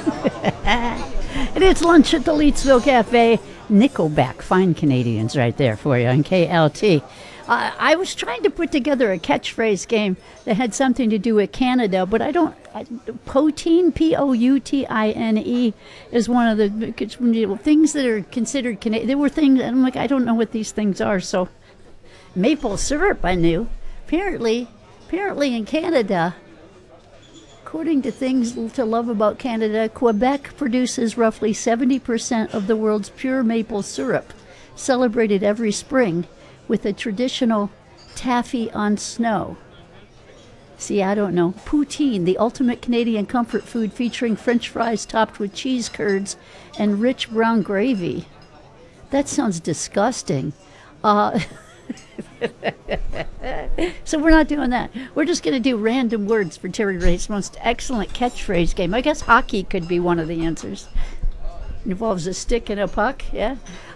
And it's lunch at the Leetsville Cafe. Nickelback, fine Canadians right there for you on KLT. I was trying to put together a catchphrase game that had something to do with Canada, but Poutine, Poutine, is one of the things that are considered Canadian. There were things, and I'm like, I don't know what these things are. So maple syrup, I knew. Apparently in Canada, according to Things to Love About Canada, Quebec produces roughly 70% of the world's pure maple syrup, celebrated every spring with a traditional taffy on snow. See, I don't know. Poutine, the ultimate Canadian comfort food featuring French fries topped with cheese curds and rich brown gravy. That sounds disgusting. So we're not doing that. We're just going to do random words for Terry Ray's most excellent catchphrase game. I guess hockey could be one of the answers. Involves a stick and a puck, yeah?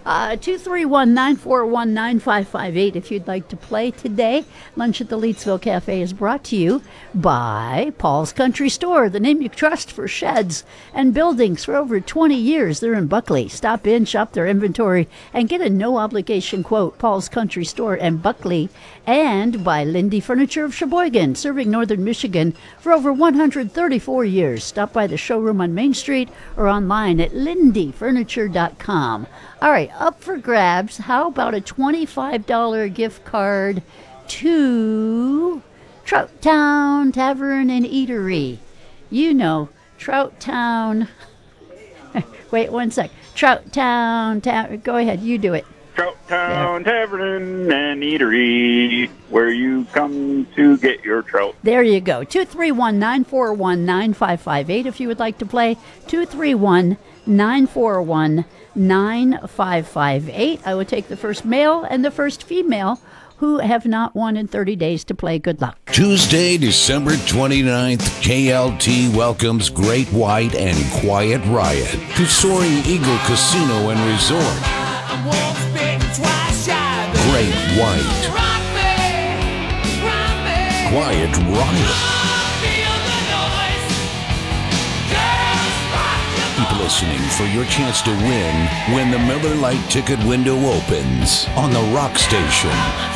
231-941-9558 if you'd like to play today. Lunch at the Leetsville Cafe is brought to you by Paul's Country Store, the name you trust for sheds and buildings for over 20 years. They're in Buckley. Stop in, shop their inventory, and get a no-obligation quote. Paul's Country Store and Buckley. And by Lindy Furniture of Sheboygan, serving northern Michigan for over 134 years. Stop by the showroom on Main Street or online at lindyfurniture.com. All right, up for grabs. How about a $25 gift card to Trout Town Tavern and Eatery? You know, Trout Town. Wait 1 sec. Trout Town Tavern. Go ahead, you do it. Trout Town Tavern and Eatery, where you come to get your trout. There you go. 231-941-9558 if you would like to play. 231-941-9558. I will take the first male and the first female who have not won in 30 days to play. Good luck. Tuesday, December 29th, KLT welcomes Great White and Quiet Riot to Soaring Eagle Casino and Resort. Great White, Quiet Riot. Keep listening for your chance to win when the Miller Lite ticket window opens on the Rock Station.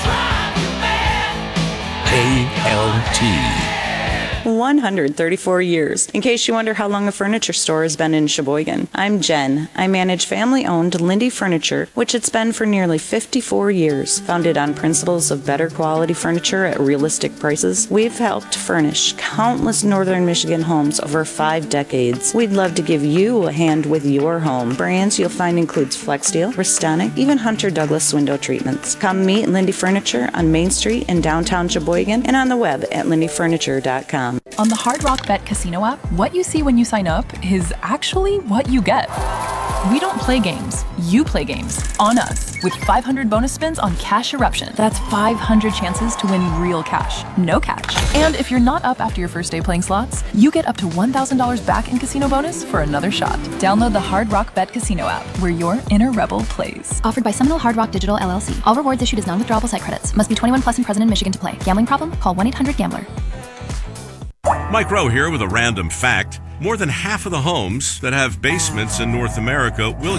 KLT. 134 years. In case you wonder how long a furniture store has been in Sheboygan, I'm Jen. I manage family-owned Lindy Furniture, which it's been for nearly 54 years. Founded on principles of better quality furniture at realistic prices, we've helped furnish countless northern Michigan homes over 5 decades. We'd love to give you a hand with your home. Brands you'll find includes Flexsteel, Restonic, even Hunter Douglas window treatments. Come meet Lindy Furniture on Main Street in downtown Sheboygan and on the web at lindyfurniture.com. On the Hard Rock Bet Casino app, what you see when you sign up is actually what you get. We don't play games. You play games. On us. With 500 bonus spins on Cash Eruption. That's 500 chances to win real cash. No catch. And if you're not up after your first day playing slots, you get up to $1,000 back in casino bonus for another shot. Download the Hard Rock Bet Casino app, where your inner rebel plays. Offered by Seminole Hard Rock Digital LLC. All rewards issued as non-withdrawable site credits. Must be 21 plus and present in Michigan to play. Gambling problem? Call 1-800-GAMBLER. Mike Rowe here with a random fact. More than half of the homes that have basements in North America will